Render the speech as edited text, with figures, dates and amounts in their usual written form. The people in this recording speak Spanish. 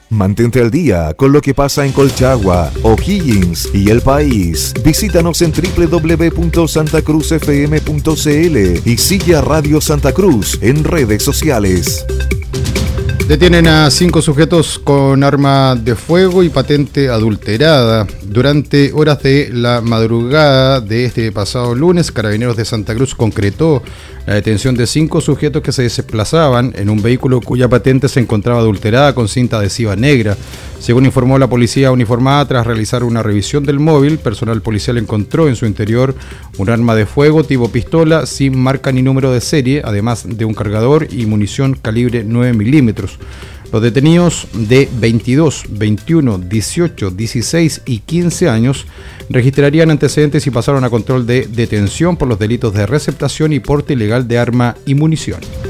Mantente al día con lo que pasa en Colchagua, O'Higgins y el país. Visítanos en www.santacruzfm.cl y sigue a Radio Santa Cruz en redes sociales. Detienen a 5 sujetos con arma de fuego y patente adulterada. Durante horas de la madrugada de este pasado lunes, Carabineros de Santa Cruz concretó la detención de 5 sujetos que se desplazaban en un vehículo cuya patente se encontraba adulterada con cinta adhesiva negra. Según informó la policía uniformada, tras realizar una revisión del móvil, personal policial encontró en su interior un arma de fuego tipo pistola sin marca ni número de serie, además de un cargador y munición calibre 9 milímetros. Los detenidos de 22, 21, 18, 16 y 15 años registrarían antecedentes y pasaron a control de detención por los delitos de receptación y porte ilegal de arma y munición.